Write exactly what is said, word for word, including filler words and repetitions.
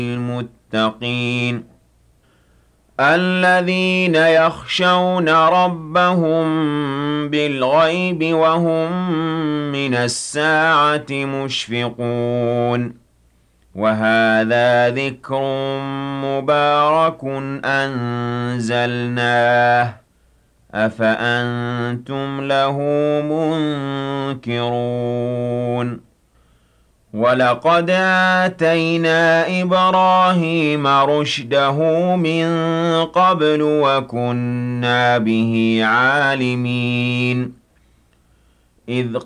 للمتقين الذين يخشون ربهم بالغيب وهم من الساعة مشفقون وهذا ذكر مبارك أنزلناه أفأنتم له منكرون وَلَقَدْ آتَيْنَا إِبْرَاهِيمَ رُشْدَهُ مِن قَبْلُ وَكُنَّا بِهِ عَالِمِينَ إِذْ